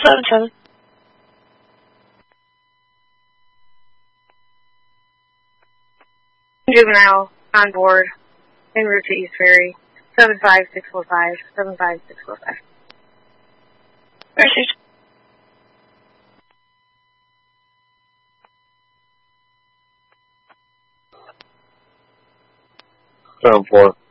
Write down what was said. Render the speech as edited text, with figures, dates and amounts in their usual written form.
477. Juvenile on board en route to East Ferry. 75645. 75645. Received. Sound 4.